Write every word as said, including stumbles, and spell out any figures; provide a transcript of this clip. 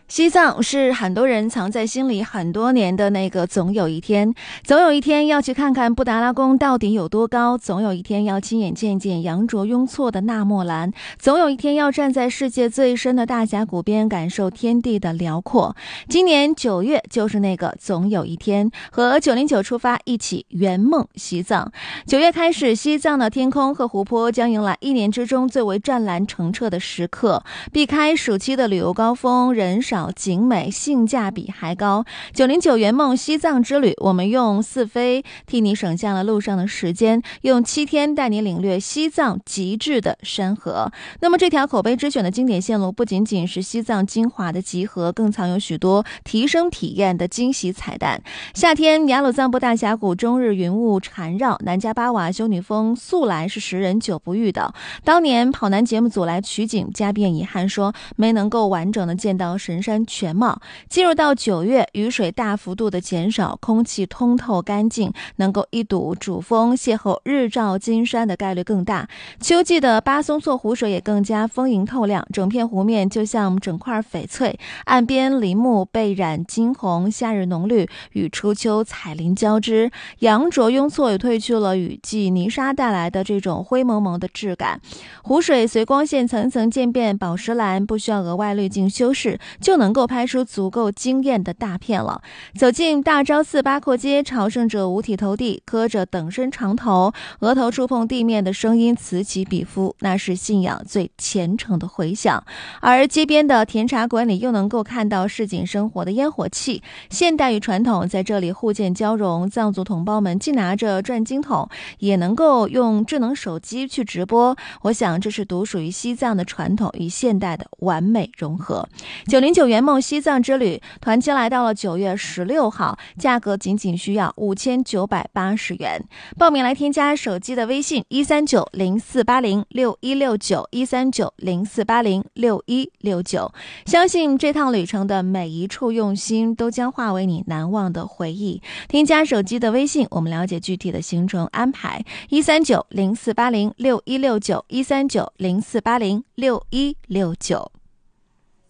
西藏是很多人藏在心里很多年的那个总有一天，总有一天要去看看布达拉宫到底有多高，总有一天要亲眼见见羊卓雍措的纳木兰，总有一天要站在世界最深的大峡谷边感受天地的辽阔。今年九月就是那个总有一天，和九零九出发一起圆梦西藏。九月开始，西藏的天空和湖泊将迎来一年之中最为湛蓝澄澈的时刻，避开暑期的旅游高峰，人少景美，性价比还高。九零九圆梦西藏之旅，我们用四飞替你省下了路上的时间，用七天带你领略西藏极致的山河。那么这条口碑之选的经典线路不仅仅是西藏精华的集合，更藏有许多提升体验的惊喜彩蛋。夏天雅鲁藏布大峡谷终日云雾缠绕，南迦巴瓦修女峰素来是时人久不遇的。当年跑男节目组来取景，嘉宾遗憾说没能够完整的见到神山全貌。进入到九月，雨水大幅度的减少，空气通透干净，能够一睹主峰邂逅日照金山的概率更大。秋季的巴松措湖水也更加丰盈透亮，整片湖面就像整块翡翠，岸边林木被染金红，夏日浓绿与初秋彩林交织。羊卓雍措也褪去了雨季泥沙带来的这种灰蒙蒙的质感，湖水随光线层层渐变宝石蓝，不需要额外滤镜修饰就能够拍出足够惊艳的大片了。走进大昭寺八廓街，朝圣者五体投地，磕着等身长头，额头触碰地面的声音此起彼伏，那是信仰最虔诚的回响。而街边的甜茶馆里又能够看到市井生活的烟火气，现代与传统在这里互见交融。藏族同胞们既拿着转经筒，也能够用智能手机去直播，我想这是独属于西藏的传统与现代的完美融合。九零九圆梦西藏之旅团期来到了九月十六号，价格仅仅需要五千九百八十元。报名来添加手机的微信一三九零四八零六一六九一三九零四八零六一六九，相信这趟旅程的每一处用心都将化为你难忘的回忆。添加手机的微信，我们了解具体的行程安排。一三九零四八零六一六九一三九零四八零六一六九。